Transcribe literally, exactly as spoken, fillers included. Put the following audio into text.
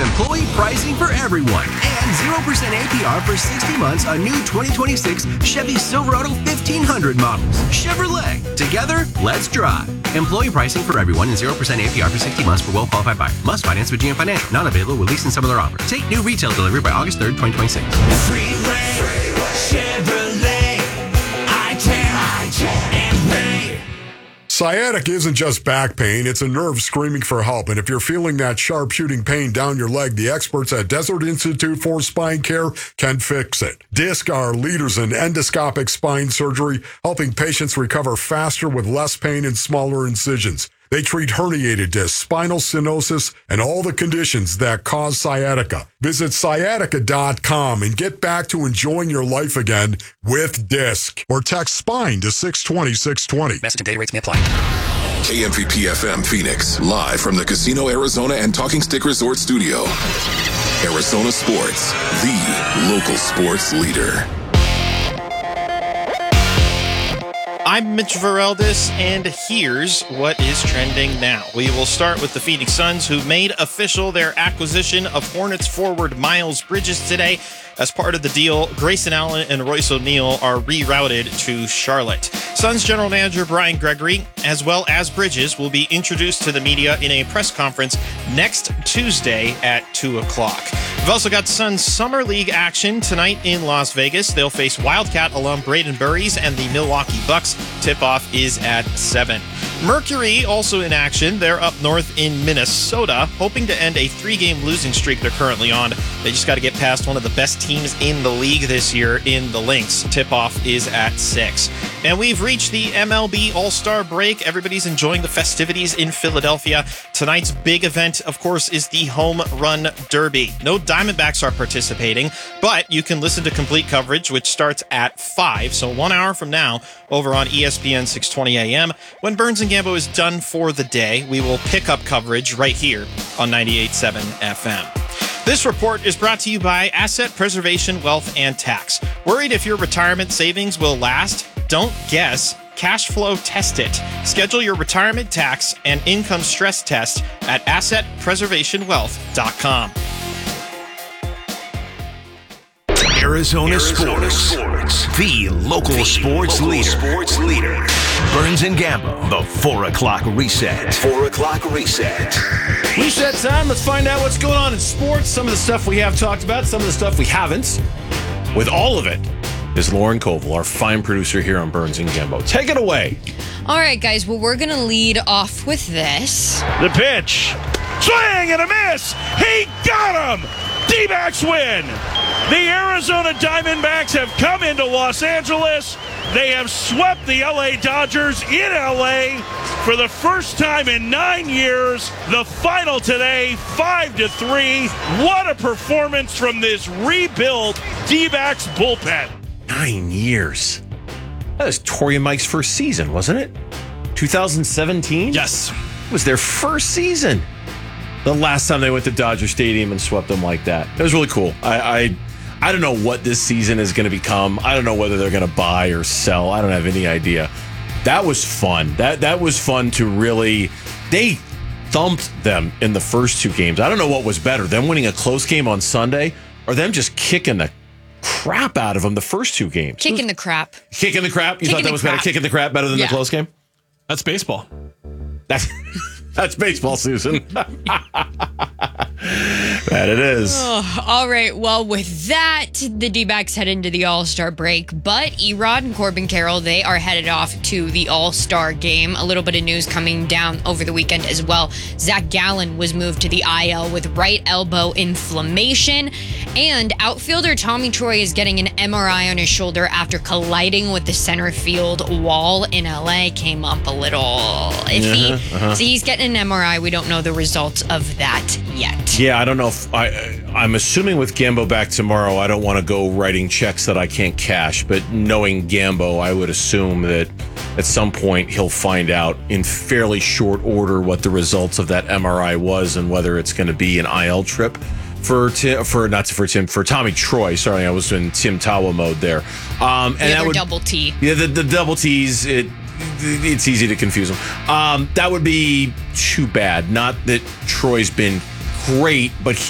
employee pricing for everyone and zero percent A P R for sixty months on new twenty twenty-six Chevy Silverado fifteen hundred models. Chevrolet. Together, let's drive. Employee pricing for everyone and zero percent A P R for sixty months for well-qualified buyers. Must finance with G M Financial. Not available with lease and some other offers. Take new retail delivery by August third, twenty twenty-six. Freeway, Chevrolet, I ten, I ten, and Ray. Sciatica isn't just back pain, it's a nerve screaming for help. And if you're feeling that sharp shooting pain down your leg, the experts at Desert Institute for Spine Care can fix it. DISC are leaders in endoscopic spine surgery, helping patients recover faster with less pain and smaller incisions. They treat herniated discs, spinal stenosis, and all the conditions that cause sciatica. Visit sciatica dot com and get back to enjoying your life again with DISC. Or text SPINE to six twenty, six twenty. Message and data rates may apply. K M V P F M Phoenix, live from the Casino Arizona and Talking Stick Resort Studio. Arizona Sports, the local sports leader. I'm Mitch Vareldis, and here's what is trending now. We will start with the Phoenix Suns, who made official their acquisition of Hornets forward Miles Bridges today. As part of the deal, Grayson Allen and Royce O'Neal are rerouted to Charlotte. Suns general manager Brian Gregory, as well as Bridges, will be introduced to the media in a press conference next Tuesday at two o'clock. We've also got Suns Summer League action tonight in Las Vegas. They'll face Wildcat alum Braden Burries and the Milwaukee Bucks. Tip-off is at seven. Mercury also in action. They're up north in Minnesota, hoping to end a three-game losing streak they're currently on. They just got to get past one of the best teams in the league this year in the Lynx. Tip-off is at six. And we've reached the M L B All-Star break. Everybody's enjoying the festivities in Philadelphia. Tonight's big event, of course, is the Home Run Derby. No Diamondbacks are participating, but you can listen to complete coverage, which starts at five, so one hour from now, over on E S P N six twenty A M. When Burns and Gambo is done for the day, we will pick up coverage right here on ninety-eight point seven F M. This report is brought to you by Asset Preservation Wealth and Tax. Worried if your retirement savings will last? Don't guess. Cash flow test it. Schedule your retirement tax and income stress test at asset preservation wealth dot com. Arizona, Arizona Sports, Sports, the local, the sports, local leader. sports leader. Burns and Gambo, the four o'clock reset. four o'clock reset. Reset time. Let's find out what's going on in sports. Some of the stuff we have talked about, some of the stuff we haven't. With all of it is Lauren Koval, our fine producer here on Burns and Gambo. Take it away. All right, guys. Well, we're going to lead off with this. The pitch. Swing and a miss. He got him. D-backs win. The Arizona Diamondbacks have come into Los Angeles. They have swept the L A Dodgers in L A for the first time in nine years. The final today, five to three. What a performance from this rebuilt D-backs bullpen. Nine years. That was Tori and Mike's first season, wasn't it? twenty seventeen? Yes. It was their first season. The last time they went to Dodger Stadium and swept them like that. It was really cool. I I, I don't know what this season is going to become. I don't know whether they're going to buy or sell. I don't have any idea. That was fun. That that was fun to really... They thumped them in the first two games. I don't know what was better, them winning a close game on Sunday or them just kicking the crap out of them the first two games. Kicking the crap. Kicking the crap? You Kicking thought that was crap. better? Kicking the crap better than Yeah. the close game? That's baseball. That's... That's baseball, Susan. That it is. Oh, all right. Well, with that, the D-backs head into the All-Star break. But Erod and Corbin Carroll, they are headed off to the All-Star game. A little bit of news coming down over the weekend as well. Zach Gallen was moved to the I L with right elbow inflammation. And outfielder Tommy Troy is getting an M R I on his shoulder after colliding with the center field wall in L A. Came up a little iffy. Uh-huh, uh-huh. So he's getting an M R I. We don't know the results of that yet. Yeah, I don't know if I, I'm assuming with Gambo back tomorrow, I don't want to go writing checks that I can't cash, but knowing Gambo, I would assume that at some point he'll find out in fairly short order what the results of that M R I was and whether it's going to be an I L trip for Tim, for not for Tim, for Tommy Troy. Sorry, I was in Tim Tawa mode there. Um, and The that other would, double T. Yeah, the, the double T's, it, it's easy to confuse them. Um, that would be too bad. Not that Troy's been great, but he